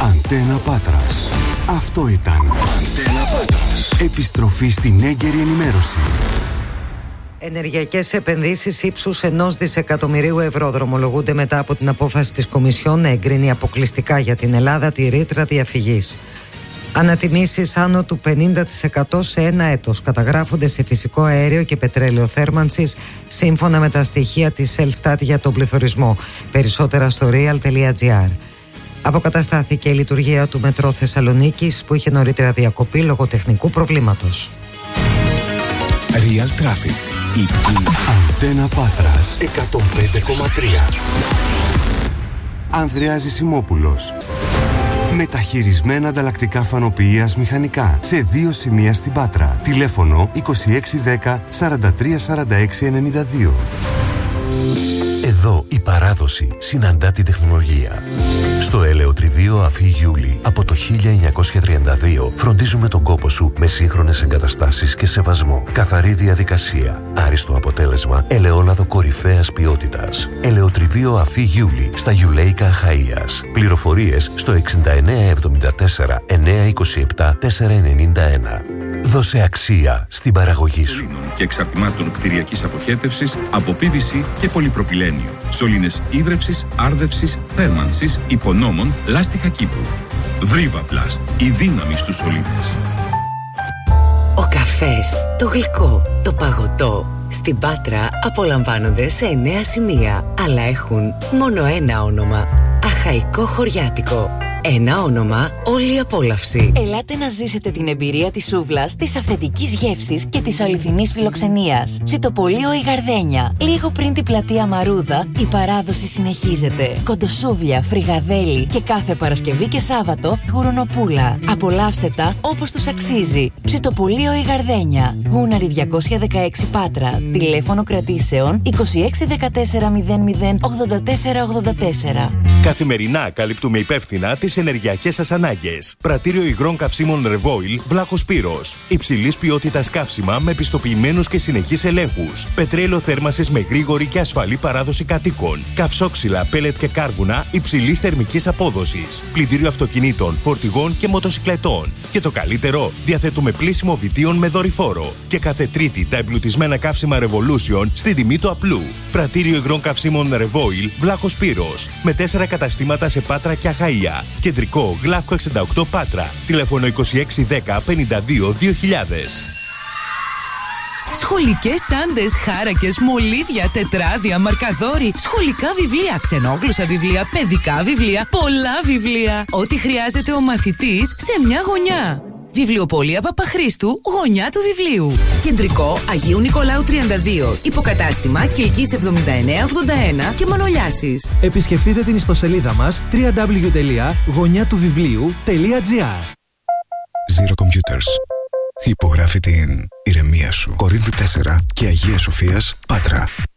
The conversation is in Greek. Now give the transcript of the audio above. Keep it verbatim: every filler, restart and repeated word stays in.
Αντένα Πάτρας. Αυτό ήταν Αντένα Πάτρας. Επιστροφή στην έγκαιρη ενημέρωση. Ενεργειακές επενδύσεις ύψους ενός δισεκατομμυρίου ευρώ δρομολογούνται μετά από την απόφαση της Κομισιόν να εγκρίνει αποκλειστικά για την Ελλάδα τη ρήτρα διαφυγής. Ανατιμήσεις άνω του πενήντα τοις εκατό σε ένα έτος καταγράφονται σε φυσικό αέριο και πετρέλαιο θέρμανσης, σύμφωνα με τα στοιχεία της Ελστάτ για τον πληθωρισμό. Περισσότερα στο real τελεία gr. Αποκαταστάθηκε η λειτουργία του μετρό Θεσσαλονίκης, που είχε νωρίτερα διακοπεί λόγω τεχνικού προβλήματος. Real Traffic. Η Αντένα Πάτρας εκατόν πέντε κόμμα τρία. Ανδρέας Ζησιμόπουλος. Μεταχειρισμένα ανταλλακτικά φανοποιείας μηχανικά σε δύο σημεία στην Πάτρα. Τηλέφωνο είκοσι έξι δέκα σαράντα τρία σαράντα έξι ενενήντα δύο. Εδώ η παράδοση συναντά την τεχνολογία. Στο ελαιοτριβείο Αφή Γιούλη από το χίλια εννιακόσια τριάντα δύο φροντίζουμε τον κόπο σου με σύγχρονες εγκαταστάσεις και σεβασμό. Καθαρή διαδικασία, άριστο αποτέλεσμα, ελαιόλαδο κορυφαίας ποιότητας. Ελαιοτριβείο Αφή Γιούλη στα Γιουλέικα Αχαΐας. Πληροφορίες στο εξήντα εννέα εβδομήντα τέσσερα εννιακόσια είκοσι επτά τετρακόσια ενενήντα ένα. Δώσε αξία στην παραγωγή σου. Και εξαρτημάτων κτηριακής αποχέτευσης από πι βι σι και πολυπροπυλένιο. Σωλήνες ίδρευσης, άρδευσης, θέρμανσης, υπονόμων, λάστιχα Κύπρου. Δρίβα Πλάστ, η δύναμη στους σωλήνες. Ο καφές, το γλυκό, το παγωτό στην Πάτρα απολαμβάνονται σε εννέα σημεία, αλλά έχουν μόνο ένα όνομα. Αχαϊκό Χωριάτικο. Ένα όνομα, όλη η απόλαυση. Ελάτε να ζήσετε την εμπειρία της σούβλας, της αυθεντικής γεύσης και της αληθινής φιλοξενίας. Ψητοπολείο η Γαρδένια. Λίγο πριν την πλατεία Μαρούδα, η παράδοση συνεχίζεται. Κοντοσούβλια, φρυγαδέλι και κάθε Παρασκευή και Σάββατο γουρονοπούλα. Απολαύστε τα όπως τους αξίζει. Ψητοπολείο η Γαρδένια. Γούναρη διακόσια δεκαέξι Πάτρα. Τηλέφωνο κρατήσεων είκοσι έξι δεκατέσσερα μηδέν μηδέν ογδόντα τέσσερα ογδόντα τέσσερα. Καθημερινά καλύπτουμε υπεύθυνα τις ενεργειακές σας ανάγκες. Πρατήριο υγρών καυσίμων Revoil, Βλάχος Πύρος. Υψηλής ποιότητας καύσιμα με πιστοποιημένους και συνεχείς ελέγχους. Πετρέλαιο θέρμανσης με γρήγορη και ασφαλή παράδοση κατοίκων. Καυσόξυλα, πέλετ και κάρβουνα υψηλής θερμικής απόδοσης. Πλυντήριο αυτοκινήτων, φορτηγών και μοτοσικλετών. Και το καλύτερο, διαθέτουμε πλύσιμο βιτίων με δορυφόρο. Και κάθε Τρίτη τα εμπλουτισμένα καύσιμα Revolution στην τιμή του απλού. Πρατήριο υγρών καυσίμων Revoil, Βλάχος Πύρος. Με τέσσερα καταστήματα σε Πάτρα και Αχαΐα. Κεντρικό, Γλαύκο εξήντα οκτώ Πάτρα. Τηλέφωνο είκοσι έξι δέκα πενήντα δύο δύο χιλιάδες. Σχολικές τσάντες, χάρακες, μολύβια, τετράδια, μαρκαδόροι, σχολικά βιβλία, ξενόγλωσσα βιβλία, παιδικά βιβλία, πολλά βιβλία. Ό,τι χρειάζεται ο μαθητής σε μια γωνιά. Βιβλιοπωλεία Παπαχρήστου, γωνιά του βιβλίου. Κεντρικό, Αγίου Νικολάου τριάντα δύο. Υποκατάστημα Κιλκής εβδομήντα εννέα ογδόντα ένα και Μανολιάσης. Επισκεφτείτε την ιστοσελίδα μας double-u double-u double-u τελεία γωνιά του βιβλίου τελεία gr. Zero Computers. Υπογράφει την ηρεμία σου. Κορίνθου τέσσερα και Αγίας Σοφίας, Πάτρα.